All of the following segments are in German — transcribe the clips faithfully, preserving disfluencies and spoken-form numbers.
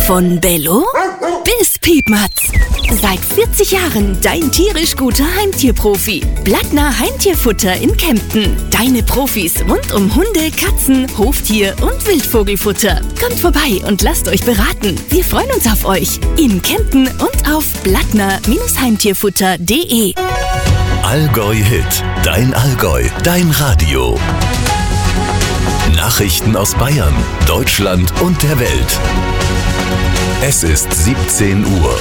Von Bello bis Piepmatz. Seit vierzig Jahren dein tierisch guter Heimtierprofi. Blattner Heimtierfutter in Kempten. Deine Profis rund um Hunde, Katzen, Hoftier und Wildvogelfutter. Kommt vorbei und lasst euch beraten. Wir freuen uns auf euch. In Kempten und auf blattner Heimtierfutter punkt de. Allgäu Hit. Dein Allgäu. Dein Radio. Nachrichten aus Bayern, Deutschland und der Welt. Es ist siebzehn Uhr.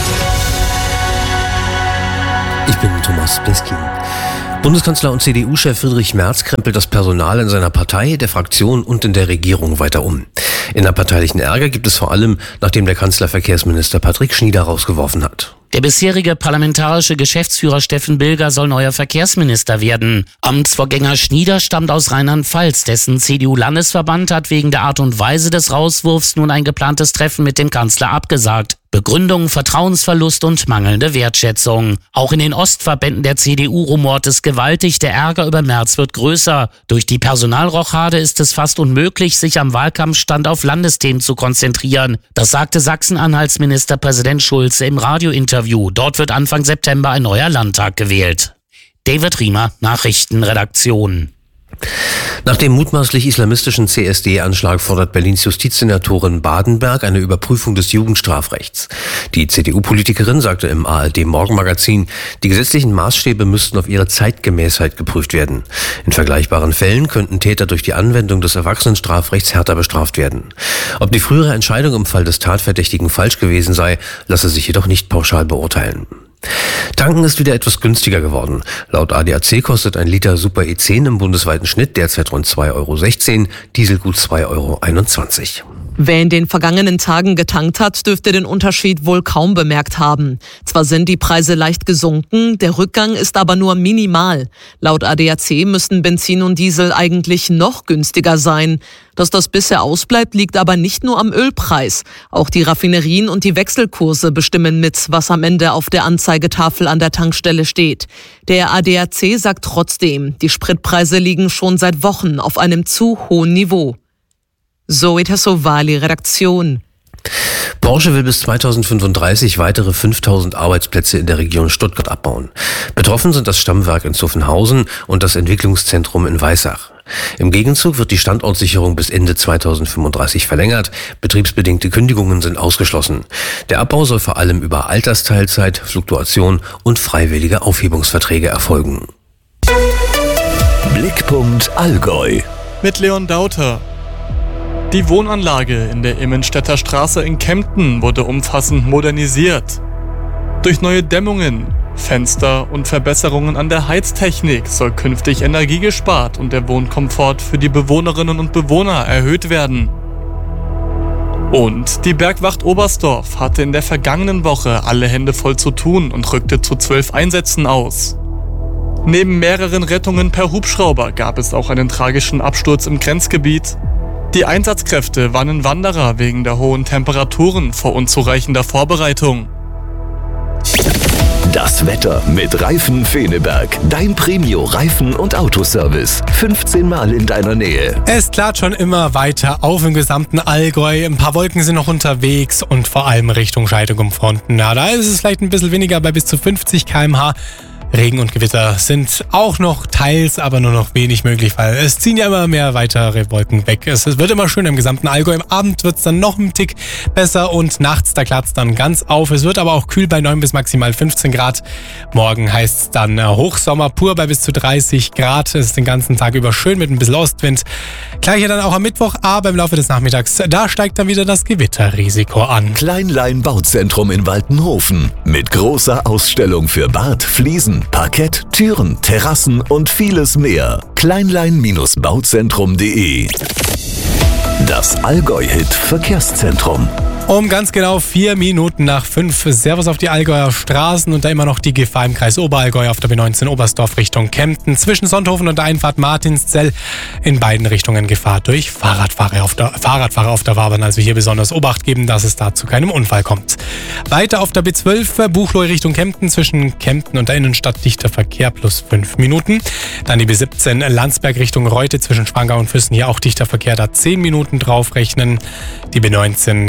Ich bin Thomas Bliskin. Bundeskanzler und C D U-Chef Friedrich Merz krempelt das Personal in seiner Partei, der Fraktion und in der Regierung weiter um. Innerparteilichen Ärger gibt es vor allem, nachdem der Kanzler Verkehrsminister Patrick Schnieder rausgeworfen hat. Der bisherige parlamentarische Geschäftsführer Steffen Bilger soll neuer Verkehrsminister werden. Amtsvorgänger Schnieder stammt aus Rheinland-Pfalz. Dessen C D U-Landesverband hat wegen der Art und Weise des Rauswurfs nun ein geplantes Treffen mit dem Kanzler abgesagt. Begründung, Vertrauensverlust und mangelnde Wertschätzung. Auch in den Ostverbänden der C D U rumort es gewaltig. Der Ärger über Merz wird größer. Durch die Personalrochade ist es fast unmöglich, sich am Wahlkampfstand auf Landesthemen zu konzentrieren. Das sagte Sachsen-Anhalts Ministerpräsident Schulze im Radiointerview. Dort wird Anfang September ein neuer Landtag gewählt. David Riemer, Nachrichtenredaktion. Nach dem mutmaßlich islamistischen C S D-Anschlag fordert Berlins Justizsenatorin Badenberg eine Überprüfung des Jugendstrafrechts. Die C D U-Politikerin sagte im A R D-Morgenmagazin, die gesetzlichen Maßstäbe müssten auf ihre Zeitgemäßheit geprüft werden. In vergleichbaren Fällen könnten Täter durch die Anwendung des Erwachsenenstrafrechts härter bestraft werden. Ob die frühere Entscheidung im Fall des Tatverdächtigen falsch gewesen sei, lasse sich jedoch nicht pauschal beurteilen. Tanken ist wieder etwas günstiger geworden. Laut A D A C kostet ein Liter Super E zehn im bundesweiten Schnitt derzeit rund zwei Euro sechzehn, Diesel gut zwei Euro einundzwanzig. Wer in den vergangenen Tagen getankt hat, dürfte den Unterschied wohl kaum bemerkt haben. Zwar sind die Preise leicht gesunken, der Rückgang ist aber nur minimal. Laut A D A C müssten Benzin und Diesel eigentlich noch günstiger sein. Dass das bisher ausbleibt, liegt aber nicht nur am Ölpreis. Auch die Raffinerien und die Wechselkurse bestimmen mit, was am Ende auf der Anzeigetafel an der Tankstelle steht. Der A D A C sagt trotzdem, die Spritpreise liegen schon seit Wochen auf einem zu hohen Niveau. Zoe Tassovali, Redaktion. Porsche will bis zweitausendfünfunddreißig weitere fünftausend Arbeitsplätze in der Region Stuttgart abbauen. Betroffen sind das Stammwerk in Zuffenhausen und das Entwicklungszentrum in Weissach. Im Gegenzug wird die Standortsicherung bis Ende zweitausendfünfunddreißig verlängert. Betriebsbedingte Kündigungen sind ausgeschlossen. Der Abbau soll vor allem über Altersteilzeit, Fluktuation und freiwillige Aufhebungsverträge erfolgen. Blickpunkt Allgäu. Mit Leon Dauter. Die Wohnanlage in der Immenstädter Straße in Kempten wurde umfassend modernisiert. Durch neue Dämmungen, Fenster und Verbesserungen an der Heiztechnik soll künftig Energie gespart und der Wohnkomfort für die Bewohnerinnen und Bewohner erhöht werden. Und die Bergwacht Oberstdorf hatte in der vergangenen Woche alle Hände voll zu tun und rückte zu zwölf Einsätzen aus. Neben mehreren Rettungen per Hubschrauber gab es auch einen tragischen Absturz im Grenzgebiet. Die Einsatzkräfte warnen Wanderer wegen der hohen Temperaturen vor unzureichender Vorbereitung. Das Wetter mit Reifen Feneberg. Dein Premio-Reifen- und Autoservice. fünfzehn Mal in deiner Nähe. Es klart schon immer weiter auf im gesamten Allgäu. Ein paar Wolken sind noch unterwegs und vor allem Richtung Scheidung um Fronten. Ja, da ist es vielleicht ein bisschen weniger, bei bis zu fünfzig Kilometer pro Stunde. Regen und Gewitter sind auch noch teils, aber nur noch wenig möglich, weil es ziehen ja immer mehr weitere Wolken weg. Es wird immer schöner im gesamten Allgäu. Im Abend wird es dann noch ein Tick besser und nachts, da klart es dann ganz auf. Es wird aber auch kühl bei neun bis maximal fünfzehn Grad. Morgen heißt es dann Hochsommer pur bei bis zu dreißig Grad. Es ist den ganzen Tag über schön mit ein bisschen Ostwind. Gleiche dann auch am Mittwoch, aber im Laufe des Nachmittags, da steigt dann wieder das Gewitterrisiko an. Kleinlein Bauzentrum in Waltenhofen mit großer Ausstellung für Bad, Fliesen, Parkett, Türen, Terrassen und vieles mehr. Kleinlein Bauzentrum punkt de. Das Allgäu-Hit Verkehrszentrum. Um ganz genau vier Minuten nach fünf. Servus auf die Allgäuer Straßen und da immer noch die Gefahr im Kreis Oberallgäu auf der B neunzehn Oberstdorf Richtung Kempten. Zwischen Sonthofen und der Einfahrt Martinszell in beiden Richtungen Gefahr durch Fahrradfahrer auf der, Fahrradfahrer auf der Fahrbahn. Also hier besonders Obacht geben, dass es da zu keinem Unfall kommt. Weiter auf der B zwölf Buchloe Richtung Kempten. Zwischen Kempten und der Innenstadt dichter Verkehr plus fünf Minuten. Dann die B siebzehn Landsberg Richtung Reute zwischen Schwangau und Füssen. Hier auch dichter Verkehr, da zehn Minuten draufrechnen. Die B neunzehn Kempten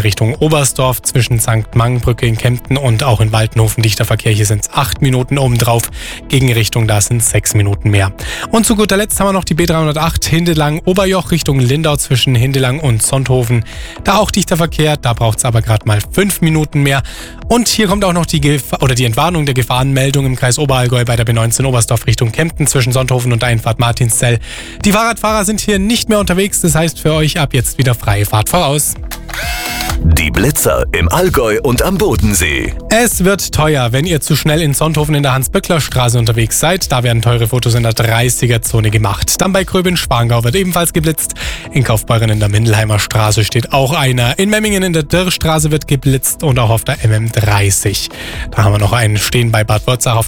Richtung Oberstdorf zwischen Sankt Mangenbrücke in Kempten und auch in Waltenhofen dichter Verkehr. Hier sind es acht Minuten obendrauf. Gegenrichtung, da sind es sechs Minuten mehr. Und zu guter Letzt haben wir noch die B dreihundertacht Hindelang-Oberjoch Richtung Lindau zwischen Hindelang und Sonthofen. Da auch dichter Verkehr, da braucht es aber gerade mal fünf Minuten mehr. Und hier kommt auch noch die, Gef- oder die Entwarnung der Gefahrenmeldung im Kreis Oberallgäu bei der B neunzehn Oberstdorf Richtung Kempten zwischen Sonthofen und der Einfahrt Martinszell. Die Fahrradfahrer sind hier nicht mehr unterwegs, das heißt für euch ab jetzt wieder freie Fahrt voraus. Die Blitzer im Allgäu und am Bodensee. Es wird teuer, wenn ihr zu schnell in Sonthofen in der Hans-Böckler-Straße unterwegs seid. Da werden teure Fotos in der dreißiger-Zone gemacht. Dann bei Gröben-Sparngau wird ebenfalls geblitzt. In Kaufbeuren in der Mindelheimer Straße steht auch einer. In Memmingen in der Dürrstraße wird geblitzt und auch auf der M M dreißig. Da haben wir noch einen stehen bei Bad Wurzach auf